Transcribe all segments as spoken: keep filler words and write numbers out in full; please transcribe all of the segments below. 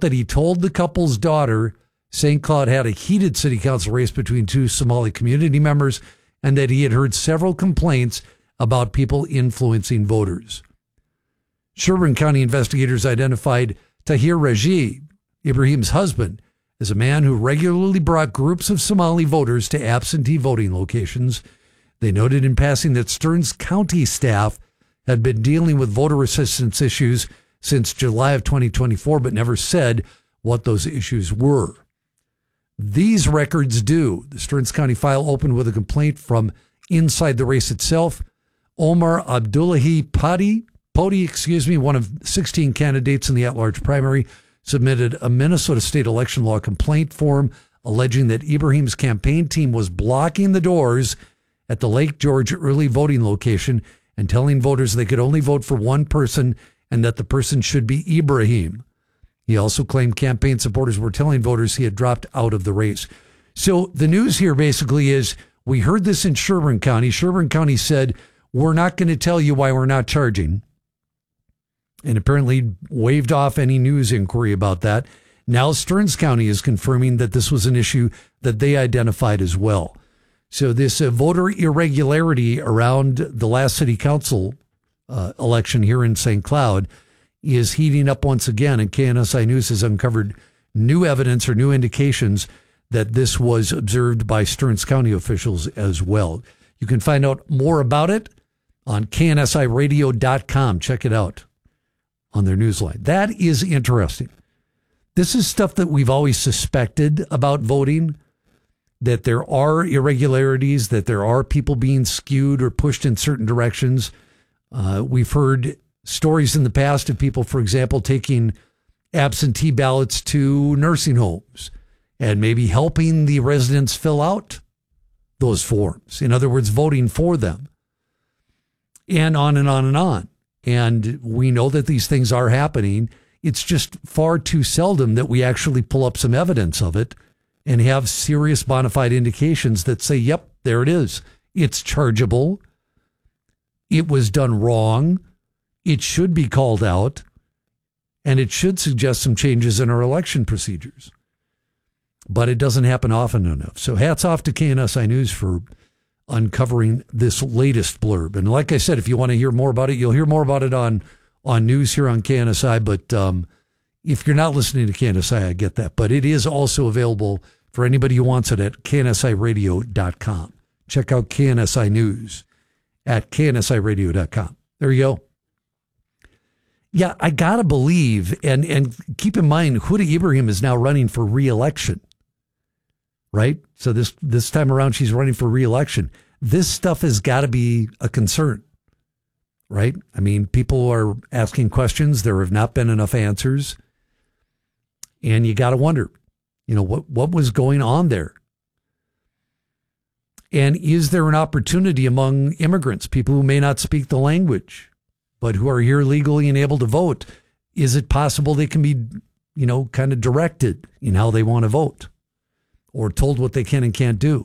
that he told the couple's daughter Saint Cloud had a heated city council race between two Somali community members and that he had heard several complaints about people influencing voters. Sherburne County investigators identified Tahir Raji, Ibrahim's husband, as a man who regularly brought groups of Somali voters to absentee voting locations. They noted in passing that Stearns County staff had been dealing with voter assistance issues since July of twenty twenty-four, but never said what those issues were. These records do. The Stearns County file opened with a complaint from inside the race itself. Omar Abdullahi Padi, Podi, excuse me, one of sixteen candidates in the at-large primary, submitted a Minnesota state election law complaint form alleging that Ibrahim's campaign team was blocking the doors at the Lake George early voting location and telling voters they could only vote for one person and that the person should be Ibrahim. He also claimed campaign supporters were telling voters he had dropped out of the race. So the news here basically is we heard this in Sherburne County. Sherburne County said, we're not going to tell you why we're not charging. And apparently waved off any news inquiry about that. Now Stearns County is confirming that this was an issue that they identified as well. So this uh, voter irregularity around the last city council uh, election here in Saint Cloud is heating up once again, and K N S I News has uncovered new evidence or new indications that this was observed by Stearns County officials as well. You can find out more about it on K N S I radio dot com. Check it out on their newsline. That is interesting. This is stuff that we've always suspected about voting, that there are irregularities, that there are people being skewed or pushed in certain directions. Uh, we've heard stories in the past of people, for example, taking absentee ballots to nursing homes and maybe helping the residents fill out those forms. In other words, voting for them. And on and on and on. And we know that these things are happening. It's just far too seldom that we actually pull up some evidence of it and have serious bona fide indications that say, yep, there it is. It's chargeable. It was done wrong. It should be called out. And it should suggest some changes in our election procedures. But it doesn't happen often enough. So hats off to K N S I News for uncovering this latest blurb. And like I said, if you want to hear more about it, you'll hear more about it on, on news here on K N S I. But um, if you're not listening to K N S I, I get that. But it is also available for anybody who wants it at K N S I radio dot com. Check out K N S I News at K N S I radio dot com. There you go. Yeah, I got to believe, and, and keep in mind, Huda Ibrahim is now running for re-election. Right? So this this time around, she's running for re-election. This stuff has got to be a concern, right? I mean, people are asking questions. There have not been enough answers. And you got to wonder, you know, what, what was going on there? And is there an opportunity among immigrants, people who may not speak the language, but who are here legally and able to vote? Is it possible they can be, you know, kind of directed in how they want to vote? Or told what they can and can't do.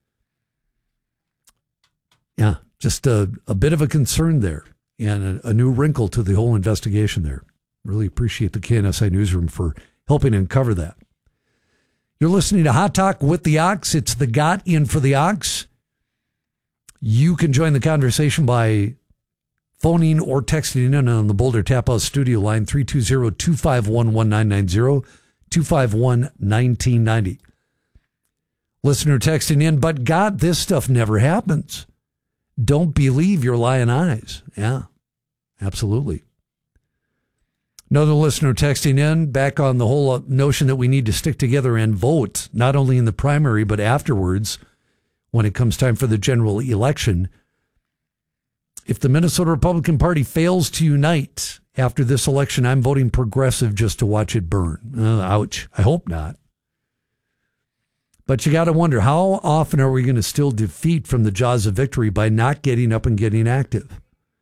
Yeah, just a, a bit of a concern there and a, a new wrinkle to the whole investigation there. Really appreciate the K N S I Newsroom for helping uncover that. You're listening to Hot Talk with the Ox. It's the Got in for the Ox. You can join the conversation by phoning or texting in on the Boulder Tap House studio line three two zero, two five one, one nine nine zero, two five one, one nine nine zero. Listener texting in, but God, this stuff never happens. Don't believe your lying eyes. Yeah, absolutely. Another listener texting in, back on the whole notion that we need to stick together and vote, not only in the primary, but afterwards, when it comes time for the general election. If the Minnesota Republican Party fails to unite after this election, I'm voting progressive just to watch it burn. Uh, ouch. I hope not. But you got to wonder, how often are we going to still defeat from the jaws of victory by not getting up and getting active?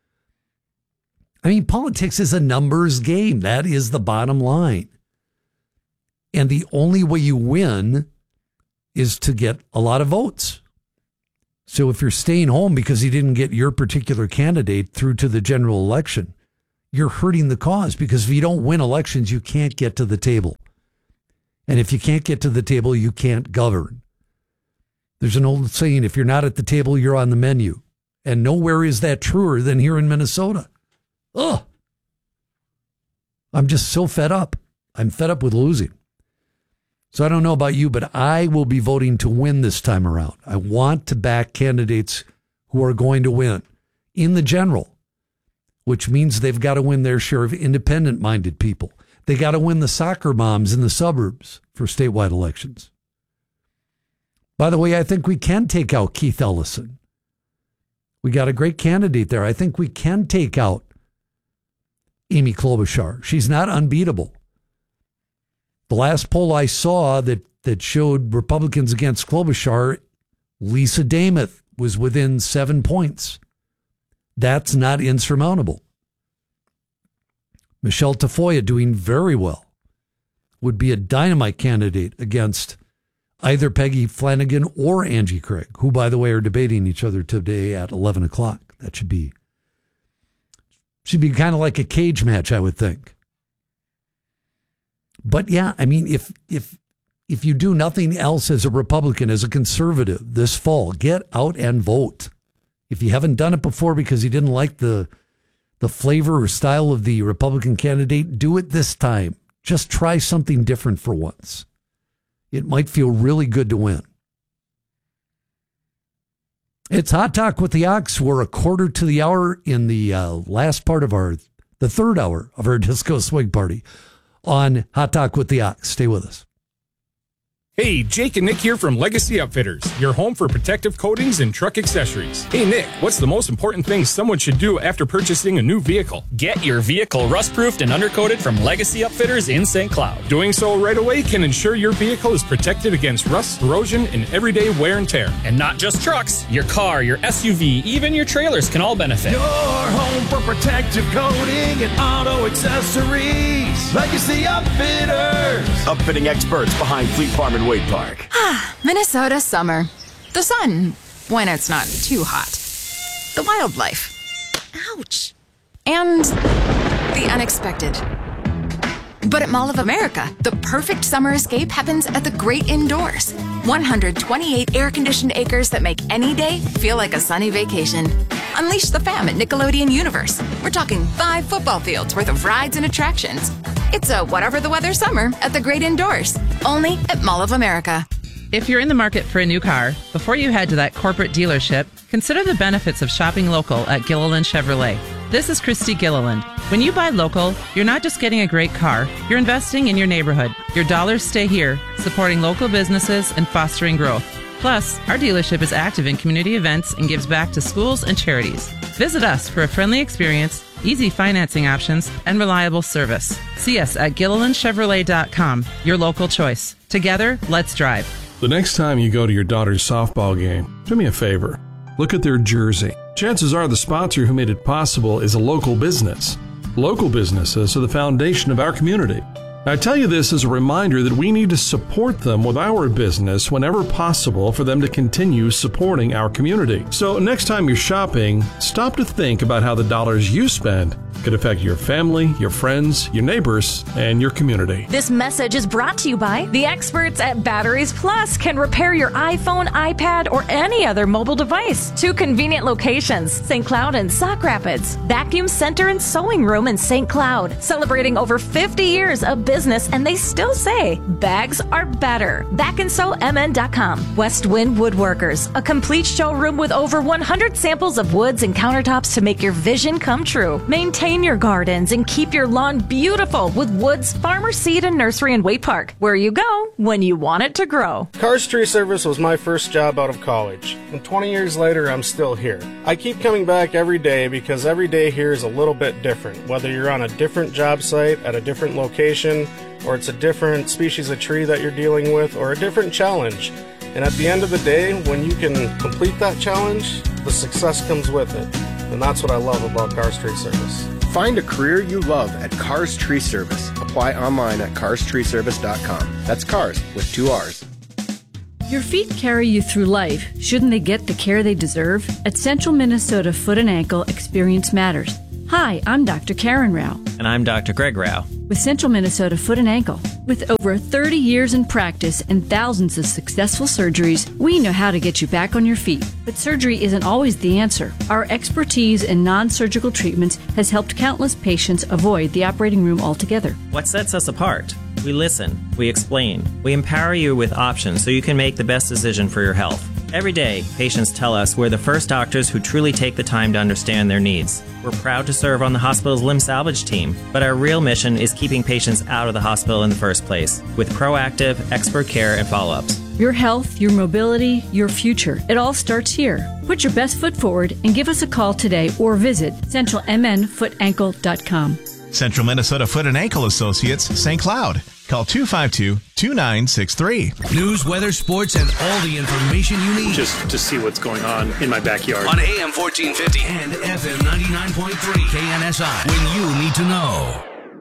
I mean, politics is a numbers game. That is the bottom line. And the only way you win is to get a lot of votes. So if you're staying home because you didn't get your particular candidate through to the general election, you're hurting the cause, because if you don't win elections, you can't get to the table. And if you can't get to the table, you can't govern. There's an old saying, if you're not at the table, you're on the menu. And nowhere is that truer than here in Minnesota. Ugh. I'm just so fed up. I'm fed up with losing. So I don't know about you, but I will be voting to win this time around. I want to back candidates who are going to win in the general, which means they've got to win their share of independent-minded people. They got to win the soccer moms in the suburbs for statewide elections. By the way, I think we can take out Keith Ellison. We got a great candidate there. I think we can take out Amy Klobuchar. She's not unbeatable. The last poll I saw that, that showed Republicans against Klobuchar, Lisa Dameth was within seven points. That's not insurmountable. Michelle Tafoya doing very well. Would be a dynamite candidate against either Peggy Flanagan or Angie Craig, who, by the way, are debating each other today at eleven o'clock. That should be, should be kind of like a cage match, I would think. But yeah, I mean, if if if you do nothing else as a Republican, as a conservative this fall, get out and vote. If you haven't done it before because you didn't like the the flavor or style of the Republican candidate, do it this time. Just try something different for once. It might feel really good to win. It's Hot Talk with the Ox. We're a quarter to the hour in the uh, last part of our, the third hour of our Disco Swing Party on Hot Talk with the Ox. Stay with us. Hey, Jake and Nick here from Legacy Upfitters, your home for protective coatings and truck accessories. Hey, Nick, what's the most important thing someone should do after purchasing a new vehicle? Get your vehicle rust-proofed and undercoated from Legacy Upfitters in Saint Cloud. Doing so right away can ensure your vehicle is protected against rust, corrosion, and everyday wear and tear. And not just trucks. Your car, your S U V, even your trailers can all benefit. Your home for protective coating and auto accessories. Legacy Upfitters. Upfitting experts behind Fleet Farm and Wade Park. Ah, Minnesota summer. The sun, when it's not too hot. The wildlife. Ouch. And the unexpected. But at Mall of America, the perfect summer escape happens at the great indoors. one hundred twenty-eight air-conditioned acres that make any day feel like a sunny vacation. Unleash the fam at Nickelodeon Universe. We're talking five football fields worth of rides and attractions. It's a whatever the weather summer at the great indoors. Only at Mall of America. If you're in the market for a new car, before you head to that corporate dealership, consider the benefits of shopping local at Gilliland Chevrolet. This is Christy Gilliland. When you buy local, you're not just getting a great car, you're investing in your neighborhood. Your dollars stay here, supporting local businesses and fostering growth. Plus, our dealership is active in community events and gives back to schools and charities. Visit us for a friendly experience, easy financing options, and reliable service. See us at Gilliland Chevrolet dot com, your local choice. Together, let's drive. The next time you go to your daughter's softball game, do me a favor. Look at their jersey. Chances are the sponsor who made it possible is a local business. Local businesses are the foundation of our community. I tell you this as a reminder that we need to support them with our business whenever possible for them to continue supporting our community. So next time you're shopping, stop to think about how the dollars you spend could affect your family, your friends, your neighbors, and your community. This message is brought to you by the experts at Batteries Plus. Can repair your iPhone, iPad, or any other mobile device. Two convenient locations, Saint Cloud and Sauk Rapids. Vacuum Center and Sewing Room in Saint Cloud. Celebrating over fifty years of business, and they still say bags are better. back and sew m n dot com. West Wind Woodworkers, a complete showroom with over one hundred samples of woods and countertops to make your vision come true. Maintain your gardens and keep your lawn beautiful with Woods Farmer Seed and Nursery in Wade Park, where you go when you want it to grow. Cars Tree Service was my first job out of college, and twenty years later I'm still here. I keep coming back every day because every day here is a little bit different, whether you're on a different job site at a different location, or it's a different species of tree that you're dealing with, or a different challenge. And at the end of the day, when you can complete that challenge, the success comes with it. And that's what I love about Cars Tree Service. Find a career you love at Cars Tree Service. Apply online at cars tree service dot com. That's cars with two R's. Your feet carry you through life. Shouldn't they get the care they deserve? At Central Minnesota Foot and Ankle, experience matters. Hi, I'm Doctor Karen Rao. And I'm Doctor Greg Rao. With Central Minnesota Foot and Ankle. With over thirty years in practice and thousands of successful surgeries, we know how to get you back on your feet. But surgery isn't always the answer. Our expertise in non-surgical treatments has helped countless patients avoid the operating room altogether. What sets us apart? We listen, we explain, we empower you with options so you can make the best decision for your health. Every day, patients tell us we're the first doctors who truly take the time to understand their needs. We're proud to serve on the hospital's limb salvage team, but our real mission is keeping patients out of the hospital in the first place with proactive, expert care and follow-ups. Your health, your mobility, your future. It all starts here. Put your best foot forward and give us a call today or visit central m n foot ankle dot com. Central Minnesota Foot and Ankle Associates, Saint Cloud. Call two five two, two nine six three. News, weather, sports, and all the information you need. Just to see what's going on in my backyard. On A M fourteen fifty and F M ninety-nine point three K N S I. When you need to know.